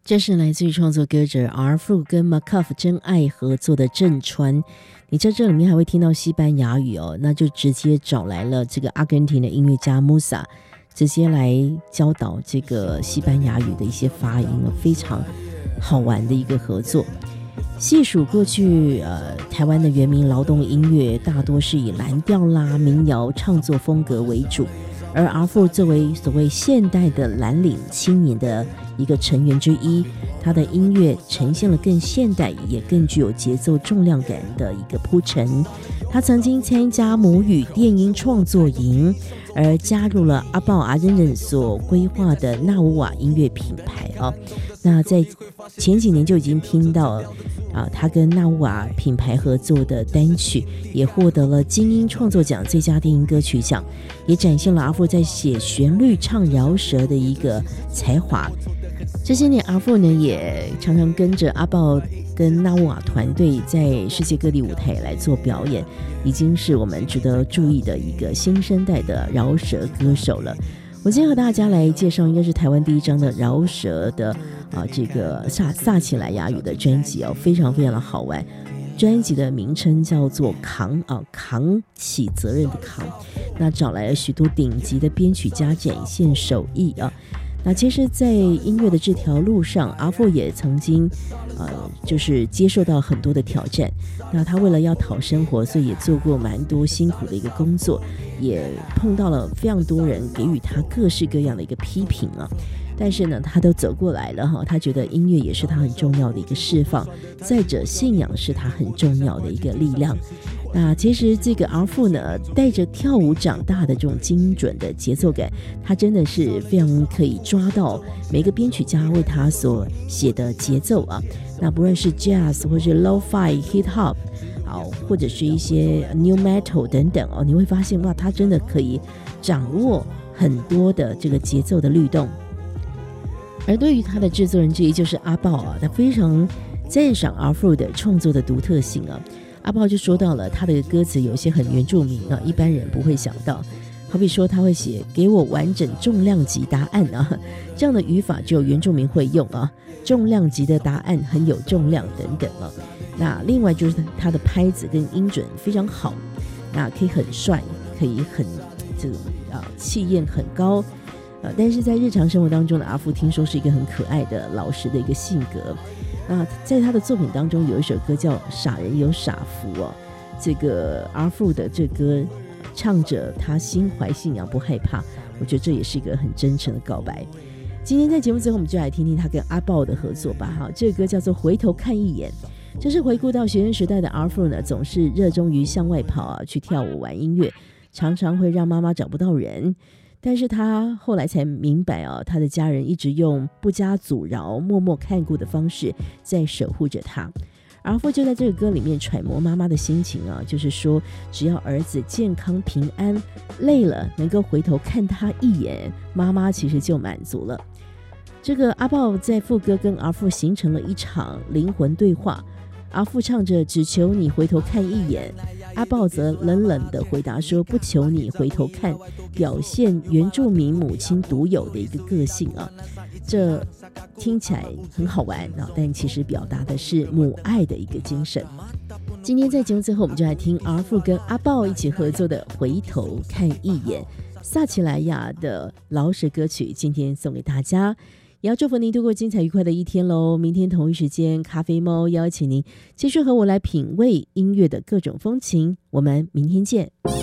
这是来自于创作歌者 R 富跟 Macaf 真爱合作的正川，你在这里面还会听到西班牙语哦，那就直接找来了这个阿根廷的音乐家 Musa， 直接来教导这个西班牙语的一些发音，非常好玩的一个合作。细数过去台湾的原民劳动音乐大多是以蓝调啦、民谣创作风格为主，而 R 富作为所谓现代的蓝领青年的一个成员之一，他的音乐呈现了更现代也更具有节奏重量感的一个铺陈。他曾经参加母语电音创作营，而加入了阿豹阿认认所规划的纳乌瓦音乐品牌那在前几年就已经听到他跟纳乌瓦品牌合作的单曲也获得了金音创作奖最佳电音歌曲奖，也展现了阿富在写旋律唱饶舌的一个才华。这些年阿富呢也常常跟着阿豹跟纳乌瓦团队在世界各地舞台来做表演，已经是我们值得注意的一个新生代的饶舌歌手了。我今天和大家来介绍应该是台湾第一张的饶舌的这个萨奇莱雅语的专辑非常非常的好玩。专辑的名称叫做扛起责任的扛，那找来了许多顶级的编曲家展现手艺那其实在音乐的这条路上，阿富也曾经就是接受到很多的挑战。那他为了要讨生活，所以也做过蛮多辛苦的一个工作，也碰到了非常多人给予他各式各样的一个批评但是呢他都走过来了他觉得音乐也是他很重要的一个释放，再者信仰是他很重要的一个力量。那其实这个 R 富呢带着跳舞长大的这种精准的节奏感，他真的是非常可以抓到每个编曲家为他所写的节奏那不论是 Jazz 或是 Lo-Fi Hip Hop或者是一些 New Metal 等等你会发现哇，他真的可以掌握很多的这个节奏的律动。而对于他的制作人之一就是阿豹他非常赞赏 R 富的创作的独特性阿豹就说到了他的歌词有些很原住民一般人不会想到，好比说他会写给我完整重量级答案这样的语法只有原住民会用重量级的答案很有重量等等那另外就是他的拍子跟音准非常好，那可以很帅，可以很这种气焰很高但是在日常生活当中的阿富听说是一个很可爱的老实的一个性格。那在他的作品当中有一首歌叫傻人有傻福这个阿富的这歌唱着他心怀信仰不害怕，我觉得这也是一个很真诚的告白。今天在节目最后我们就来听听他跟阿豹的合作吧这个歌叫做回头看一眼，这是回顾到学生时代的阿富呢总是热衷于向外跑去跳舞玩音乐，常常会让妈妈找不到人，但是他后来才明白他的家人一直用不加阻挠默默看顾的方式在守护着他。阿富就在这个歌里面揣摩妈妈的心情就是说只要儿子健康平安，累了能够回头看他一眼，妈妈其实就满足了。这个阿豹在副歌跟阿富形成了一场灵魂对话，阿富唱着只求你回头看一眼，阿豹则冷冷地回答说不求你回头看，表现原住民母亲独有的一个个性这听起来很好玩但其实表达的是母爱的一个精神。今天在节目最后我们就来听 R 富跟阿豹一起合作的回头看一眼，萨奇莱雅的饶舌歌曲，今天送给大家，也要祝福您度过精彩愉快的一天咯。明天同一时间咖啡猫邀请您继续和我来品味音乐的各种风情，我们明天见。